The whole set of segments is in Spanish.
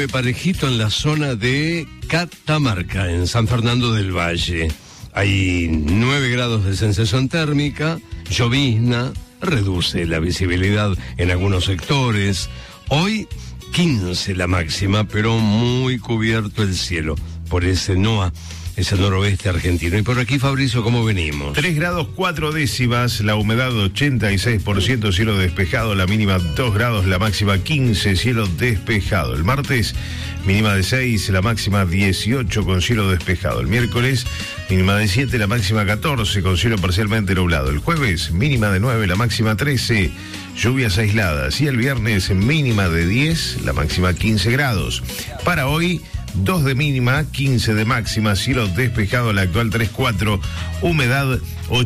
parejito en la zona de Catamarca, en San Fernando del Valle. Hay 9 grados de sensación térmica, llovizna, reduce la visibilidad en algunos sectores. Hoy 15 la máxima, pero muy cubierto el cielo por ese NOA, ese noroeste argentino. Y por aquí, Fabricio, ¿cómo venimos? 3 grados 4 décimas, la humedad 86%, cielo despejado, la mínima 2 grados, la máxima 15, cielo despejado. El martes, mínima de 6, la máxima 18 con cielo despejado. El miércoles, mínima de 7, la máxima 14 con cielo parcialmente nublado. El jueves, mínima de 9, la máxima 13, lluvias aisladas. Y el viernes, mínima de 10, la máxima 15 grados. Para hoy, 2 de mínima, 15 de máxima, cielo despejado, la actual 3-4, humedad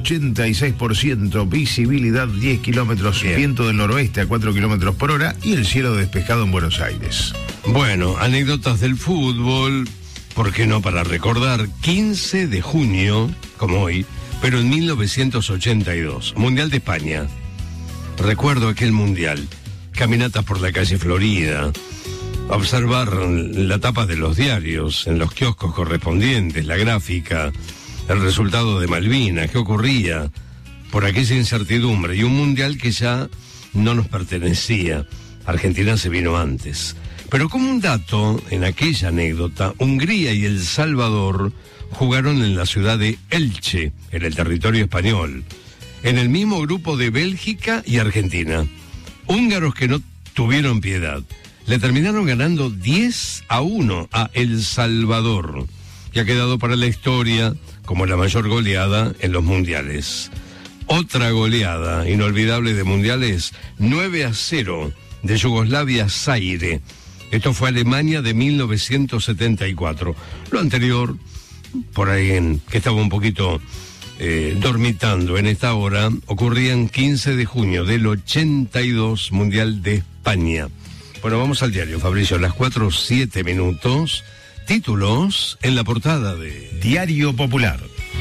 86%, visibilidad 10 kilómetros, viento del noroeste a 4 kilómetros por hora y el cielo despejado en Buenos Aires. Bueno, anécdotas del fútbol, ¿por qué no? Para recordar, 15 de junio, como hoy, pero en 1982, Mundial de España. Recuerdo aquel mundial, caminatas por la calle Florida, observar la tapa de los diarios, en los kioscos correspondientes, la gráfica, el resultado de Malvinas, qué ocurría, por aquella incertidumbre, y un mundial que ya no nos pertenecía. Argentina se vino antes. Pero como un dato, en aquella anécdota, Hungría y El Salvador jugaron en la ciudad de Elche, en el territorio español, en el mismo grupo de Bélgica y Argentina. Húngaros que no tuvieron piedad. Le terminaron ganando 10-1 a El Salvador, que ha quedado para la historia como la mayor goleada en los mundiales. Otra goleada inolvidable de mundiales, 9-0 de Yugoslavia Zaire. Esto fue Alemania de 1974. Lo anterior, por ahí que estaba un poquito dormitando en esta hora, ocurría en 15 de junio del 82, Mundial de España. Bueno, vamos al diario, Fabricio, las 4:07. Títulos en la portada de Diario Popular.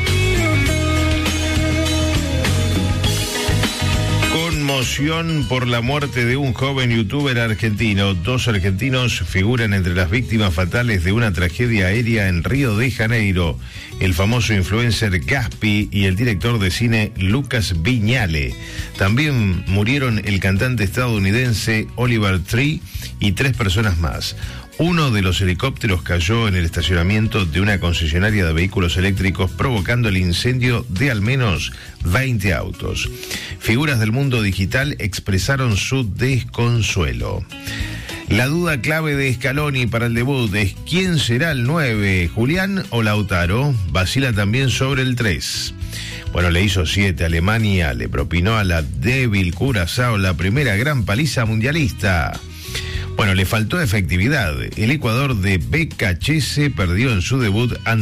Conmoción por la muerte de un joven youtuber argentino. 2 argentinos figuran entre las víctimas fatales de una tragedia aérea en Río de Janeiro. El famoso influencer Gaspi y el director de cine Lucas Viñale. También murieron el cantante estadounidense Oliver Tree y 3 personas más. Uno de los helicópteros cayó en el estacionamiento de una concesionaria de vehículos eléctricos, provocando el incendio de al menos 20 autos. Figuras del mundo digital expresaron su desconsuelo. La duda clave de Scaloni para el debut es ¿quién será el 9? ¿Julián o Lautaro? Vacila también sobre el 3. Bueno, le hizo 7 a Alemania, le propinó a la débil Curazao la primera gran paliza mundialista. Bueno, le faltó efectividad. El Ecuador de BKHS perdió en su debut ante